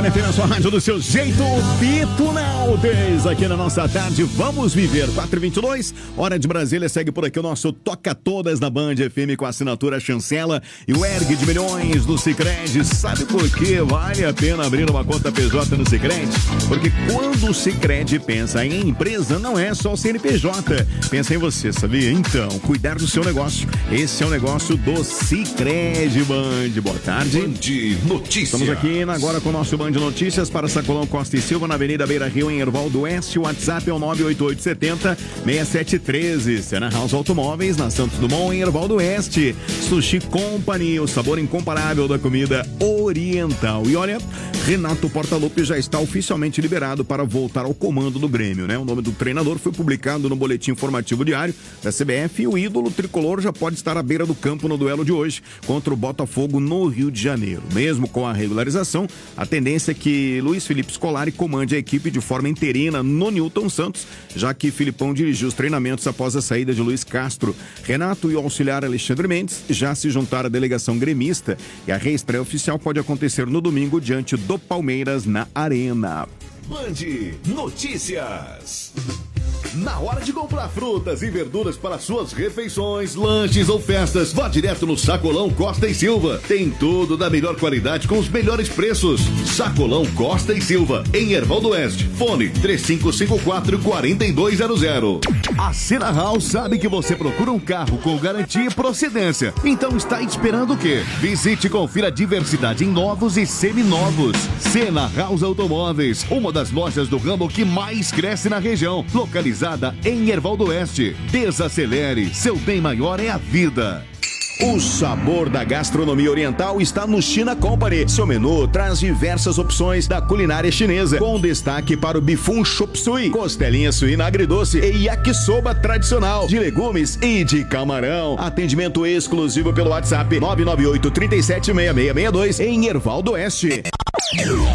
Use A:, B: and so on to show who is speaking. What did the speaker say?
A: Band FM, a sua rádio do seu jeito, Bitunaldes, aqui na nossa tarde, vamos viver, 4h22, hora de Brasília, segue por aqui o nosso Toca Todas na Band FM com a assinatura Chancela e o ERG de milhões do Sicredi. Sabe por que vale a pena abrir uma conta PJ no Sicredi? Porque quando o Sicredi pensa em empresa, não é só o CNPJ, pensa em você, sabia? Então, cuidar do seu negócio, esse é o negócio do Sicredi. Band, boa tarde.
B: Band Notícias.
A: Estamos aqui agora com o nosso Band Notícias para Sacolão, Costa e Silva, na Avenida Beira Rio, em Erval do Oeste. O WhatsApp é o 98870-6713. Sena House Automóveis, na Santos Dumont, em Erval do Oeste. Sushi Company, o sabor incomparável da comida oriental. E olha, Renato Portaluppi já está oficialmente liberado para voltar ao comando do Grêmio, né? O nome do treinador foi publicado no boletim informativo diário da CBF e o ídolo tricolor já pode estar à beira do campo no duelo de hoje contra o Botafogo no Rio de Janeiro. Mesmo com a regularização, a tendência é que Luiz Felipe Scolari comande a equipe de forma interina no Newton Santos, já que Filipão dirigiu os treinamentos após a saída de Luiz Castro. Renato e o auxiliar Alexandre Mendes já se juntaram à delegação gremista e a reestreia oficial pode acontecer no domingo diante do Palmeiras na Arena.
B: Band Notícias. Na hora de comprar frutas e verduras para suas refeições, lanches ou festas, vá direto no Sacolão Costa e Silva. Tem tudo da melhor qualidade com os melhores preços. Sacolão Costa e Silva, em Erval do Oeste. Fone 3554-4200. A Sena House sabe que você procura um carro com garantia e procedência. Então está esperando o quê? Visite e confira a diversidade em novos e seminovos. Sena House Automóveis, uma das lojas do ramo que mais cresce na região. Localizada em Erval do Oeste. Desacelere, seu bem maior é a vida.
A: O sabor da gastronomia oriental está no China Company. Seu menu traz diversas opções da culinária chinesa, com destaque para o bifum chop suey, costelinha suína agridoce e yakisoba tradicional, de legumes e de camarão. Atendimento exclusivo pelo WhatsApp 998-376662 em Erval do Oeste.